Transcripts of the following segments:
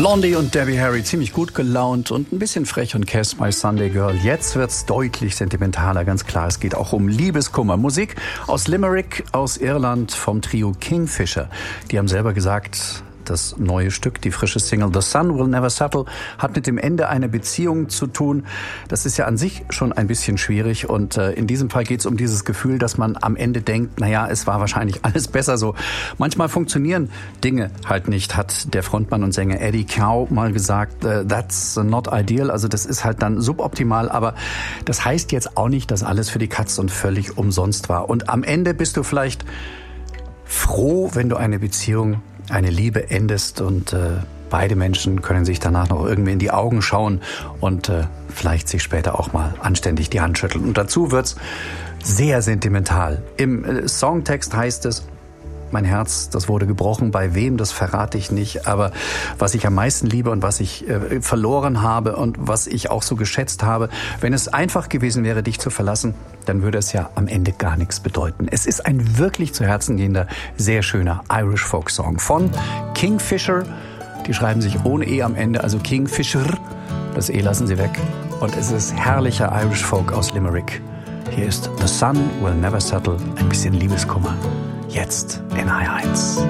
Blondie und Debbie Harry, ziemlich gut gelaunt und ein bisschen frech und Kiss My Sunday Girl. Jetzt wird's deutlich sentimentaler, ganz klar. Es geht auch um Liebeskummer. Musik aus Limerick, aus Irland, vom Trio Kingfisher. Die haben selber gesagt, das neue Stück, die frische Single The Sun Will Never Settle, hat mit dem Ende einer Beziehung zu tun. Das ist ja an sich schon ein bisschen schwierig und in diesem Fall geht es um dieses Gefühl, dass man am Ende denkt, naja, es war wahrscheinlich alles besser so. Manchmal funktionieren Dinge halt nicht, hat der Frontmann und Sänger Eddie Cow mal gesagt, that's not ideal, also das ist halt dann suboptimal, aber das heißt jetzt auch nicht, dass alles für die Katz und völlig umsonst war. Und am Ende bist du vielleicht froh, wenn du eine Beziehung, eine Liebe endest und beide Menschen können sich danach noch irgendwie in die Augen schauen und vielleicht sich später auch mal anständig die Hand schütteln. Und dazu wird's sehr sentimental. Im Songtext heißt es: Mein Herz, das wurde gebrochen, bei wem, das verrate ich nicht. Aber was ich am meisten liebe und was ich verloren habe und was ich auch so geschätzt habe, wenn es einfach gewesen wäre, dich zu verlassen, dann würde es ja am Ende gar nichts bedeuten. Es ist ein wirklich zu Herzen gehender, sehr schöner Irish Folk Song von Kingfisher. Die schreiben sich ohne E am Ende, also Kingfisher. Das E lassen sie weg. Und es ist herrlicher Irish Folk aus Limerick. Hier ist The Sun Will Never Settle, ein bisschen Liebeskummer. Jetzt in HR1.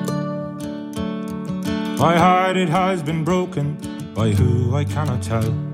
My heart, it has been broken by who I cannot tell.